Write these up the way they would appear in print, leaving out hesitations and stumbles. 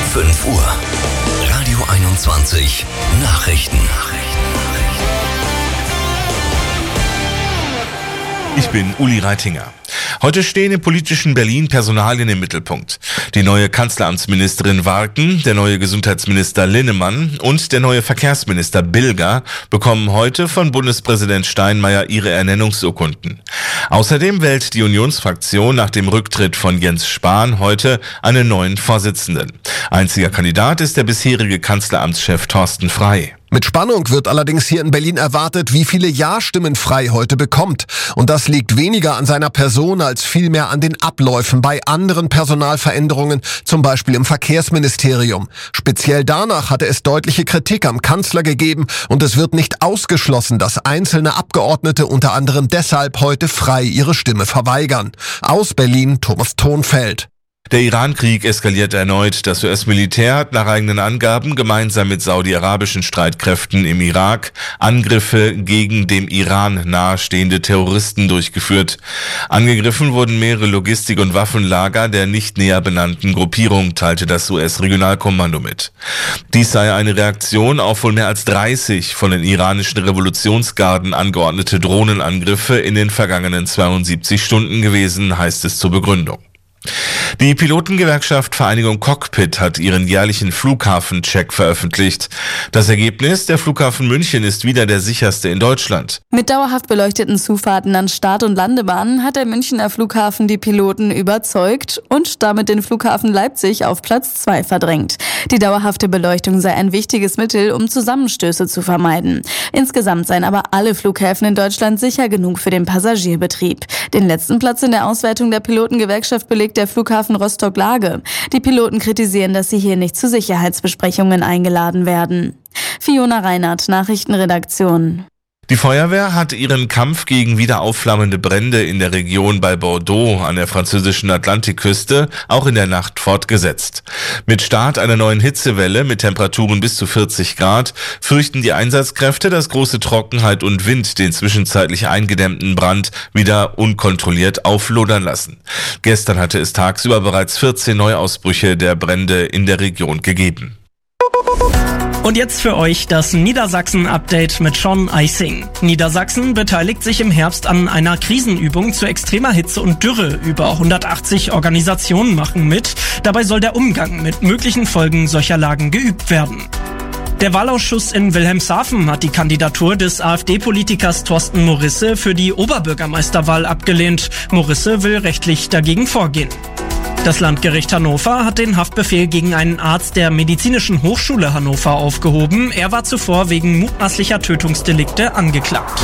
5 Uhr. Radio 21 Nachrichten. Ich bin Uli Reitinger. Heute stehen im politischen Berlin Personalien im Mittelpunkt. Die neue Kanzleramtsministerin Warken, der neue Gesundheitsminister Linnemann und der neue Verkehrsminister Bilger bekommen heute von Bundespräsident Steinmeier ihre Ernennungsurkunden. Außerdem wählt die Unionsfraktion nach dem Rücktritt von Jens Spahn heute einen neuen Vorsitzenden. Einziger Kandidat ist der bisherige Kanzleramtschef Thorsten Frey. Mit Spannung wird allerdings hier in Berlin erwartet, wie viele Ja-Stimmen Frey heute bekommt. Und das liegt weniger an seiner Person als vielmehr an den Abläufen bei anderen Personalveränderungen, zum Beispiel im Verkehrsministerium. Speziell danach hatte es deutliche Kritik am Kanzler gegeben und es wird nicht ausgeschlossen, dass einzelne Abgeordnete unter anderem deshalb heute Frey ihre Stimme verweigern. Aus Berlin, Thomas Thonfeld. Der Iran-Krieg eskaliert erneut. Das US-Militär hat nach eigenen Angaben gemeinsam mit saudi-arabischen Streitkräften im Irak Angriffe gegen dem Iran nahestehende Terroristen durchgeführt. Angegriffen wurden mehrere Logistik- und Waffenlager der nicht näher benannten Gruppierung, teilte das US-Regionalkommando mit. Dies sei eine Reaktion auf wohl mehr als 30 von den iranischen Revolutionsgarden angeordnete Drohnenangriffe in den vergangenen 72 Stunden gewesen, heißt es zur Begründung. Die Pilotengewerkschaft Vereinigung Cockpit hat ihren jährlichen Flughafencheck veröffentlicht. Das Ergebnis: der Flughafen München ist wieder der sicherste in Deutschland. Mit dauerhaft beleuchteten Zufahrten an Start- und Landebahnen hat der Münchner Flughafen die Piloten überzeugt und damit den Flughafen Leipzig auf Platz 2 verdrängt. Die dauerhafte Beleuchtung sei ein wichtiges Mittel, um Zusammenstöße zu vermeiden. Insgesamt seien aber alle Flughäfen in Deutschland sicher genug für den Passagierbetrieb. Den letzten Platz in der Auswertung der Pilotengewerkschaft belegt der Flughafen Rostock-Lage. Die Piloten kritisieren, dass sie hier nicht zu Sicherheitsbesprechungen eingeladen werden. Fiona Reinhardt, Nachrichtenredaktion. Die Feuerwehr hat ihren Kampf gegen wieder aufflammende Brände in der Region bei Bordeaux an der französischen Atlantikküste auch in der Nacht fortgesetzt. Mit Start einer neuen Hitzewelle mit Temperaturen bis zu 40 Grad fürchten die Einsatzkräfte, dass große Trockenheit und Wind den zwischenzeitlich eingedämmten Brand wieder unkontrolliert auflodern lassen. Gestern hatte es tagsüber bereits 14 Neuausbrüche der Brände in der Region gegeben. Und jetzt für euch das Niedersachsen-Update mit Sean Eising. Niedersachsen beteiligt sich im Herbst an einer Krisenübung zu extremer Hitze und Dürre. Über 180 Organisationen machen mit. Dabei soll der Umgang mit möglichen Folgen solcher Lagen geübt werden. Der Wahlausschuss in Wilhelmshaven hat die Kandidatur des AfD-Politikers Thorsten Morisse für die Oberbürgermeisterwahl abgelehnt. Morisse will rechtlich dagegen vorgehen. Das Landgericht Hannover hat den Haftbefehl gegen einen Arzt der Medizinischen Hochschule Hannover aufgehoben. Er war zuvor wegen mutmaßlicher Tötungsdelikte angeklagt.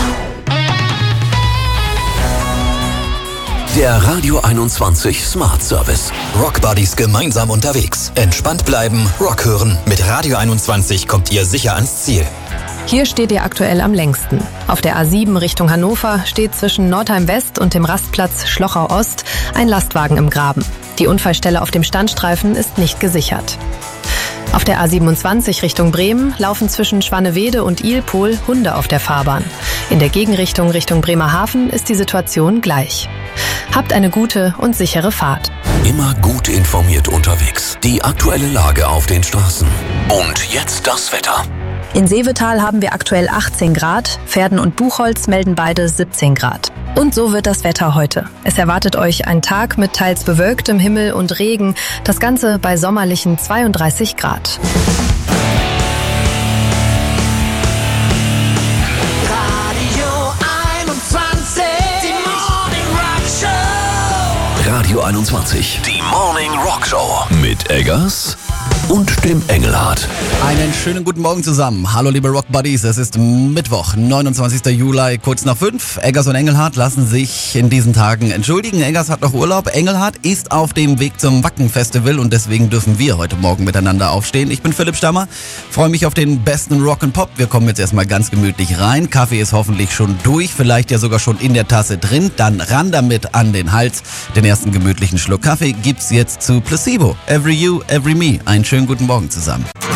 Der Radio 21 Smart Service. Rock Buddies gemeinsam unterwegs. Entspannt bleiben, Rock hören. Mit Radio 21 kommt ihr sicher ans Ziel. Hier steht ihr aktuell am längsten. Auf der A7 Richtung Hannover steht zwischen Nordheim West und dem Rastplatz Schlochau Ost ein Lastwagen im Graben. Die Unfallstelle auf dem Standstreifen ist nicht gesichert. Auf der A27 Richtung Bremen laufen zwischen Schwannewede und Ilpol Hunde auf der Fahrbahn. In der Gegenrichtung Richtung Bremerhaven ist die Situation gleich. Habt eine gute und sichere Fahrt. Immer gut informiert unterwegs. Die aktuelle Lage auf den Straßen. Und jetzt das Wetter. In Seevetal haben wir aktuell 18 Grad, Verden und Buchholz melden beide 17 Grad. Und so wird das Wetter heute. Es erwartet euch ein Tag mit teils bewölktem Himmel und Regen, das Ganze bei sommerlichen 32 Grad. Radio 21, die Morning Rock Show. Radio 21, die Morning Rock Show. Mit Eggers und dem Engelhardt. Einen schönen guten Morgen zusammen. Hallo liebe Rock Buddies, es ist Mittwoch, 29. Juli, kurz nach 5. Eggers und Engelhardt lassen sich in diesen Tagen entschuldigen. Eggers hat noch Urlaub, Engelhardt ist auf dem Weg zum Wacken-Festival und deswegen dürfen wir heute Morgen miteinander aufstehen. Ich bin Philipp Stammer, freue mich auf den besten Rock and Pop. Wir kommen jetzt erstmal ganz gemütlich rein. Kaffee ist hoffentlich schon durch, vielleicht ja sogar schon in der Tasse drin. Dann ran damit an den Hals. Den ersten gemütlichen Schluck Kaffee gibt's jetzt zu Placebo. Every You, Every Me. Einen schönen guten Morgen zusammen.